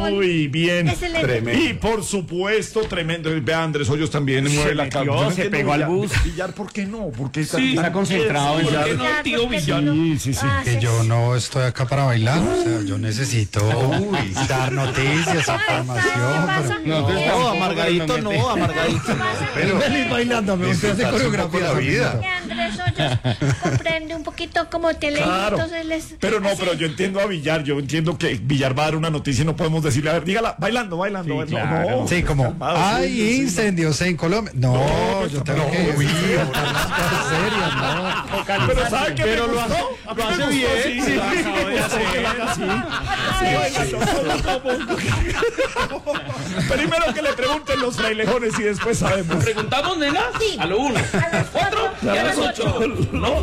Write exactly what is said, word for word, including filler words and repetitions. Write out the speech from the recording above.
Muy bien. Excelente. Tremendo. Y por supuesto, tremendo. Ve a Andrés Hoyos también mueve Se la metió, cabeza. Yo no se entiendo pegó al Villar. bus. Villar, ¿por qué no? ¿Por qué está, Sí, está concentrado en ¿Por ya. qué no, tío Porque Villar? tú no Sí, sí, sí. haces- Que yo no estoy acá para bailar, o sea, yo necesito dar noticias, ¿Sabe qué información. pasa? No, Que- No, amargadito no, amargadito. Pero feliz bailando, me gusta hacer coreografía. la vida. que Andrés Hoyos comprende un poquito como te leí, Claro. entonces les... Pero no, así. pero yo entiendo a Villar, yo entiendo que Villar va a dar una noticia y no podemos decirle, a ver, dígala, bailando, bailando. Sí, no, claro. no. Sí, como Calmado, sí, hay sí, sí, incendios en Colombia. No, No, yo tengo no, que uy, tratar las cosas serias, no. Pero ¿sabe qué Pero me lo gustó? hace- A mí lo me hace gustó, bien, sí, sí, sí, lo acabo de hacer. que lo haga así. Así, bailando. Primero que le pregunten los frailejones y después sabemos. ¿Preguntamos, nena? Sí. A lo uno, a las cuatro y a las ocho. No,